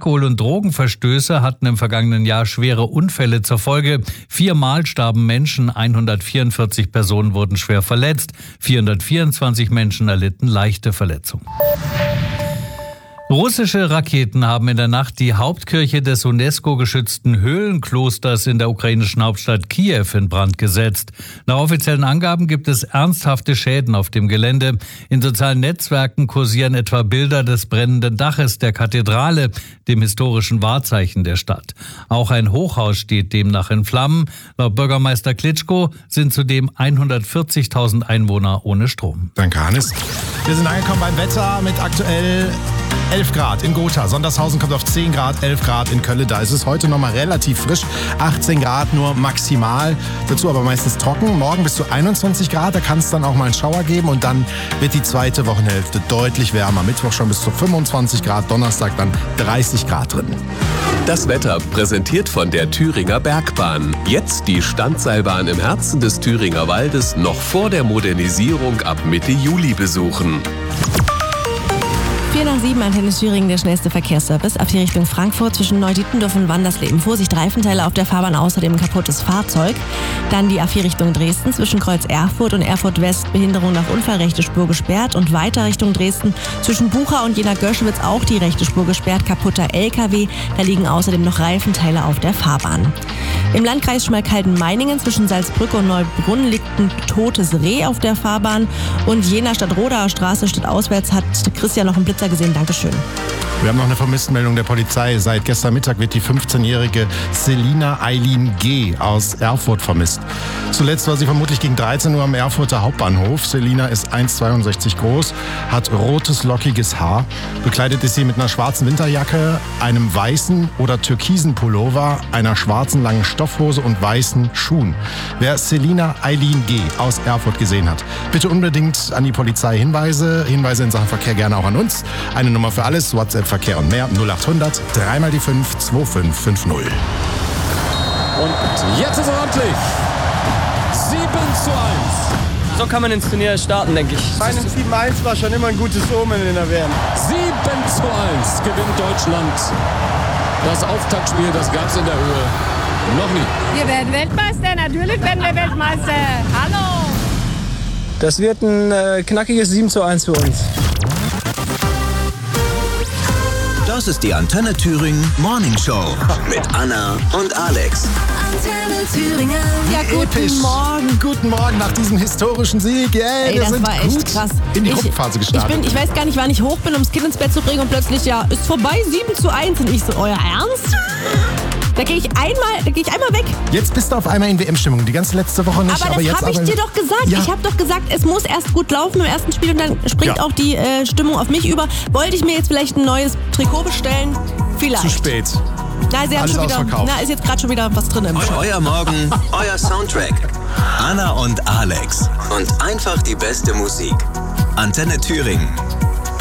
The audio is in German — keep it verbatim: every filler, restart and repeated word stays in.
Alkohol- und Drogenverstöße hatten im vergangenen Jahr schwere Unfälle zur Folge. Viermal starben Menschen, hundertvierundvierzig Personen wurden schwer verletzt, vierhundertvierundzwanzig Menschen erlitten leichte Verletzungen. Russische Raketen haben in der Nacht die Hauptkirche des UNESCO-geschützten Höhlenklosters in der ukrainischen Hauptstadt Kiew in Brand gesetzt. Nach offiziellen Angaben gibt es ernsthafte Schäden auf dem Gelände. In sozialen Netzwerken kursieren etwa Bilder des brennenden Daches der Kathedrale, dem historischen Wahrzeichen der Stadt. Auch ein Hochhaus steht demnach in Flammen. Laut Bürgermeister Klitschko sind zudem hundertvierzigtausend Einwohner ohne Strom. Danke, Hannes. Wir sind angekommen beim Wetter mit aktuell elf Grad in Gotha. Sondershausen kommt auf zehn Grad, elf Grad in Köln. Da ist es heute noch mal relativ frisch. achtzehn Grad nur maximal. Dazu aber meistens trocken. Morgen bis zu einundzwanzig Grad. Da kann es dann auch mal einen Schauer geben. Und dann wird die zweite Wochenhälfte deutlich wärmer. Mittwoch schon bis zu fünfundzwanzig Grad. Donnerstag dann dreißig Grad drin. Das Wetter präsentiert von der Thüringer Bergbahn. Jetzt die Standseilbahn im Herzen des Thüringer Waldes noch vor der Modernisierung ab Mitte Juli besuchen. vier nach sieben, Antenne Thüringen, der schnellste Verkehrsservice. Ab hier Richtung Frankfurt zwischen Neudietendorf und Wandersleben. Vorsicht, Reifenteile auf der Fahrbahn, außerdem ein kaputtes Fahrzeug. Dann die A vier Richtung Dresden zwischen Kreuz Erfurt und Erfurt West. Behinderung nach Unfall, rechte Spur gesperrt. Und weiter Richtung Dresden zwischen Bucha und Jena-Göschwitz auch die rechte Spur gesperrt. Kaputter L K W. Da liegen außerdem noch Reifenteile auf der Fahrbahn. Im Landkreis Schmalkalden-Meiningen zwischen Salzbrücke und Neubrunn liegt ein totes Reh auf der Fahrbahn. Und Jena Stadtrodaer Straße stadtauswärts hat Christian noch einen Blitzer gesehen. Dankeschön. Wir haben noch eine Vermisstenmeldung der Polizei. Seit gestern Mittag wird die fünfzehnjährige Selina Eileen G. aus Erfurt vermisst. Zuletzt war sie vermutlich gegen dreizehn Uhr am Erfurter Hauptbahnhof. Selina ist eins Komma zweiundsechzig groß, hat rotes, lockiges Haar. Bekleidet ist sie mit einer schwarzen Winterjacke, einem weißen oder türkisen Pullover, einer schwarzen langen Stoffhose und weißen Schuhen. Wer Selina Eileen G. aus Erfurt gesehen hat, bitte unbedingt an die Polizei Hinweise. Hinweise in Sachen Verkehr gerne auch an uns. Eine Nummer für alles, WhatsApp, Verkehr und mehr, null achthundert, dreimal die fünf, zwei fünf fünf null. Und jetzt ist es ordentlich. sieben zu eins. So kann man ins Turnier starten, denke ich. Meinem sieben eins war schon immer ein gutes Omen in der W M. sieben zu eins gewinnt Deutschland. Das Auftaktspiel, das gab es in der Höhe noch nie. Wir werden Weltmeister, natürlich werden wir Weltmeister. Hallo! Das wird ein äh, knackiges sieben zu eins für uns. Das ist die Antenne Thüringen Morning Show mit Anna und Alex. Antenne Thüringen. Ja, guten Episch. Morgen. Guten Morgen nach diesem historischen Sieg. Yeah, Ey, wir das sind war gut echt krass. in die Ich- Gruppenphase Ich, gestartet. bin, ich weiß gar nicht, wann ich hoch bin, um das Kind ins Bett zu bringen und plötzlich, ja, ist vorbei, sieben zu eins. Und ich so, euer Ernst? Da gehe ich einmal, da gehe ich einmal weg. Jetzt bist du auf einmal in W M-Stimmung. Die ganze letzte Woche nicht. Aber aber das jetzt habe ich aber dir doch gesagt. Ja. Ich habe doch gesagt, es muss erst gut laufen im ersten Spiel und dann springt Ja. auch die äh, Stimmung auf mich über. Wollte ich mir jetzt vielleicht ein neues Trikot bestellen? Vielleicht. Zu spät. Na, sie haben Alles schon wieder, ausverkauft. na, ist jetzt gerade schon wieder was drin im Shop. Euer Morgen, euer Soundtrack. Anna und Alex. Und einfach die beste Musik. Antenne Thüringen.